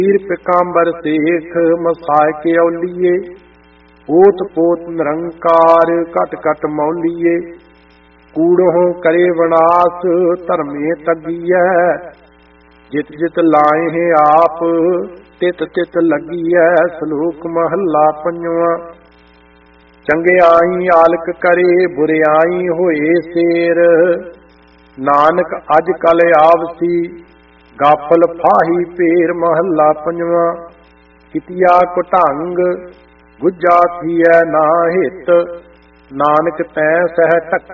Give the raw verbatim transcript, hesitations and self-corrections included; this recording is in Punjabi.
ਪੀਰ ਪਿਕਾਂਬਰ ਸੇਖ ਮਸਾਇ ਕੇ ਔਲੀਏ, ਓਤ ਪੋਤ ਨਿਰੰਕਾਰ ਘਟ ਘਟ ਮੌਲੀਏ। ਕੂੜਹੁ ਕਰੇ ਵਿਨਾਸ਼ ਧਰਮੇ ਤੱਗੀਐ, ਜਿਤ ਜਿਤ ਲਾਏ ਆਪ ਤਿਤ ਤਿਤ ਲੱਗੀਐ। ਸ਼ਲੋਕ ਮਹੱਲਾ ਪੰਜਵਾਂ। ਚੰਗਿਆਈ ਆਲਕ ਕਰੇ ਬੁਰਿਆਈ ਹੋਏ ਸੇਰ, ਨਾਨਕ ਅਜ ਕਲ ਆਵਸੀ ਗਾਫਲ ਫਾਹੀ ਪੇਰ। ਮਹੱਲਾ ਪੰਜਵਾਂ। ਕਿਤਿਆ ਕੁਟੰਗ ਗੁੱਜਾ ਥੀਐ ਨਾ ਹਿਤ, ਨਾਨਕ ਤੈ ਸਹਿ ਢਕ